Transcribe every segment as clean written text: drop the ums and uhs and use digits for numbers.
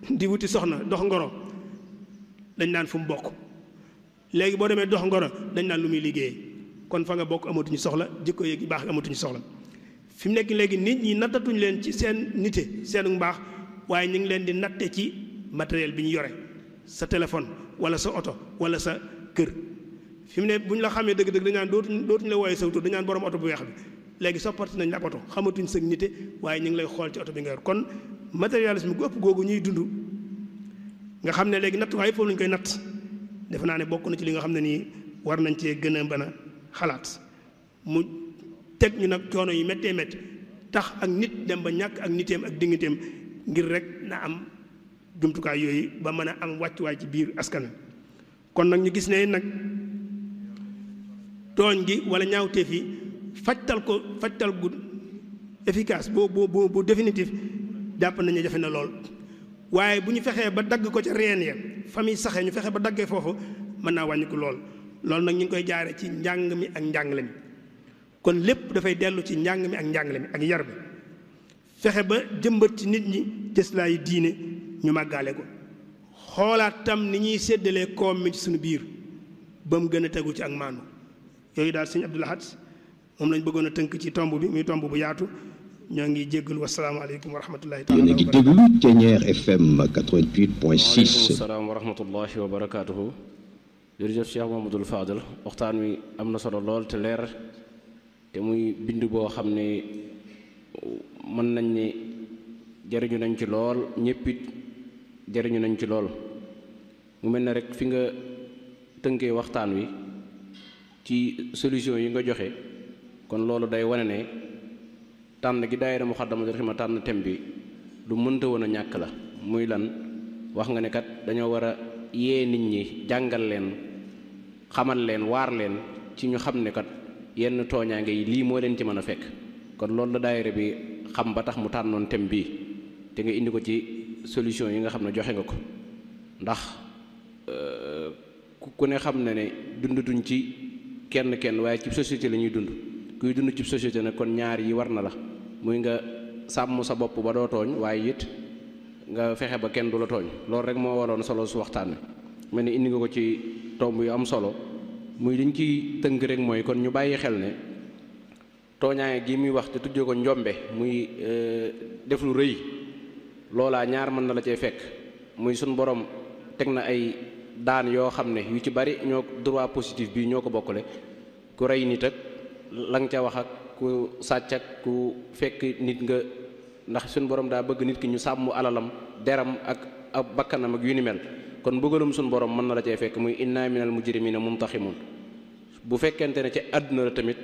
di wuti soxna dox ngoro dañ naan fu mu bokk léegi boo demee dox ngoro dañ naan lu muy liggéeyee kon fa nga bokk amatuñu soxla jikko yeeg yu baax amatuñu soxla fi mu nekk léegi nit ñi nattatuñ leen ci seen nite seenu mbaax waaye ñu ngi leen di natte ci matériel bi ñu yore sa téléphone wala sa oto wala sa kër fi mu ne bu ñu la xamee dëgg-dëgg dañ naan dootuñu la wooyee sa tur dañ naan borom oto bu weex bi léegi soppati nañ la ab oto xamatuñ sa nite waaye ñu ngi lay xool ci oto bi nga yor kon matérialisme gu ëpp googu ñuy dund nga xam ne léegi natt waaye foofu lañu koy natt defe naa ne bokk na ci li nga xam ne nii war nañ cee gën a mën a xalaat mu teg ñu nag coono yi méttee métti tax ak nit dem ba ñàkk ak niteem ak digganteem ngir rek na am jumtukaay yooyu ba mën a am wàccuwaay ci biir askan wi kon nag ñu gis ne nag tooñ gi wala ñaawteef yi fajtal gu efficace bu définitif jàpp nañu jafe na lool waaye bu ñu fexee ba dagg ko ca reen ya famille saxee ñu fexe ba daggee foofu mën naa wàññiku lool loolu nag ñu ngi koy jaare ci njàng mi ak njàngale mi kon lépp dafay dellu ci njàng mi ak njàngale mi ak yar bi fexe ba jëmbat ci nit ñi cëslaayu diine ñu màggaale ko xoolaat tam ni ñuy séddalee koom mi ci suñu biir ba mu gën a tegu ci ak maandu yooyu daal sëñ Abdou Lahad moom lañ bëggoon a tënk ci tomb bi muy tomb bu yaatu ñoo ngi jéggalu wasalaamaaleykum wa rahmatullahi taala. yéen a ngi déglu Thiéniere FM 88.6. salaam wa rahmatullahi wa barakaatuhu. jërëjëf Cheikh Mamadou Fadel waxtaan wi am na solo lool te leer te muy bind boo xam ne mën nañ ne jariñu nañ ci lool ñëpp it jariñu nañ ci lool mu mel ne rek fi nga tënkee waxtaan wi ci solution yi nga joxe kon loolu day wane ne tànn gi daayira Muxaddamatul Xidma tànn thème bi lu mënta woon a ñàkk la muy lan wax nga ne kat dañoo war a yee nit ñi jàngal leen xamal leen waar leen ci ñu xam ne kat yenn tooñaange yi lii moo leen ci mën a fekk kon loolu la daayira bi xam ba tax mu tànnoon thème bii te nga indi ko ci solution yi nga xam ne joxe nga ko ndax ku ne xam ne dundatuñ ci kenn waaye ci société la ñuy dund kuy dund ci société nag kon ñaar yi war na la muy nga sàmm sa bopp ba doo tooñ waaye it nga fexe ba kenn du la tooñ loolu rek moo waroon solo su waxtaan wi mel ni indi nga ko ci tomb yu am solo muy liñ ci tënk rek mooy kon ñu bàyyi xel ne tooñaange gi muy wax te tuddee ko njombe muy def lu rëy loolaa ñaar mën na la cee fekk muy suñ borom teg na ay daan yoo xam ne yu ci bari ñoo droit positif bi ñoo ko bokkale ku rey nit ak la nga ca wax ak ku sàcc ak ku fekk nit nga ndax suñ borom daa bëgg nit ki ñu sàmm alalam deram ak ab bakkanam ak yu ni mel kon bëggalum suñ borom mën na la cee fekk muy inna minal mujrimina muntaximun bu fekkente ne ci àdduna la tamit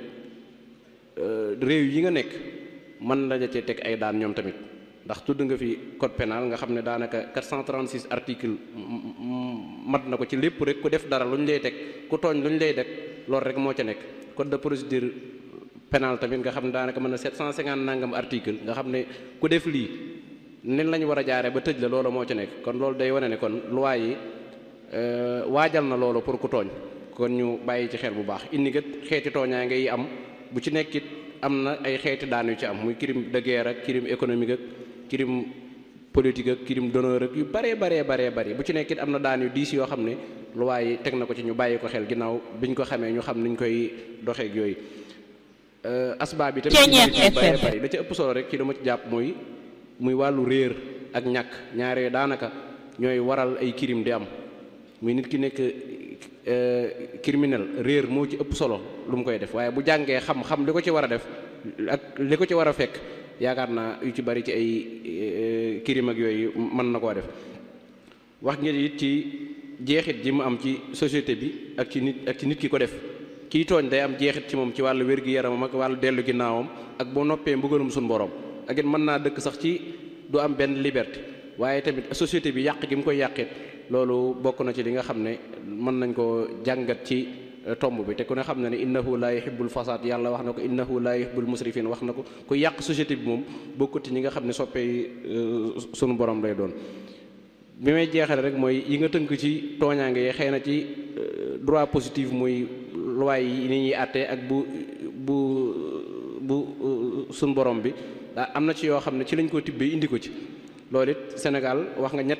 réew yi nga nekk mën na la cee teg ay daan ñoom tamit ndax tudd nga fi code pénal nga xam ne daanaka 436 article mat na ko ci lépp rek ku def dara lu ñu lay teg ku tooñ lu ñu lay teg loolu rek moo ca nekk code de procédure pénal tamit nga xam ne daanaka mën na 750 nangam article nga xam ne ku def lii nen lañu war a jaaree ba tëj la loolu moo ca nekk kon loolu day wane ne kon loi yi waajal na loolu pour ku tooñ kon ñu bàyyi ci xel bu baax indi kat xeeti tooñaa ngay am bu ci nekkit am na ay xeeti daan yu ci am muy crime de guerre ak crime économique ak crime politique ak crime d'honneur ak yu baree bari bu ci nekkit am na daan yu diis yoo xam ne loi yi teg na ko ci ñu bàyyi ko xel ginnaaw biñ ko xamee ñu xam niñ koy doxeek yooyu asbaab bi tamit bari la ca ëpp solo rek ci dama ci jàpp muy wàllu réer ak ñàkk ñaaree daanaka ñooy waral ay crime di am muy nit ki nekk criminel réer moo ci ëpp solo lu mu koy def waaye bu jàngee xam li ko ci war a def ak li ko ci war a fekk yaakaar naa yu ci bari ci ay crime ak yooyu mën na koo def wax ngeen it ci jeexit ji mu am ci société bi ak ci nit ki ko def kii tooñ day am jeexit ci moom ci wàllu wér-gi-yaramam ak wàllu dellu ginnaawam ak boo noppee mbugalum suñu borom ak it mën naa dëkk sax ci du am benn liberté waaye tamit société bi yàq gi mu koy yàqit loolu bokk na ci li nga xam ne mën nañ koo jàngat ci tomb bi te ku ne xam na ne innahu laa yuhibbul fasaad yàlla wax na ko innahu laa yuhibbul musrifin wax na ko ku yàq société bi moom bokkut ñi nga xam ne soppee sunu borom lay doon bi may jeexale rek mooy yi nga tënk ci tooñaange yi xëy na ci droit positif muy loi yi ni ñuy àttee ak bu sunu borom bi am na ci yoo xam ne ci lañ ko tibbee indi ko ci loolu it Sénégal wax nga ñett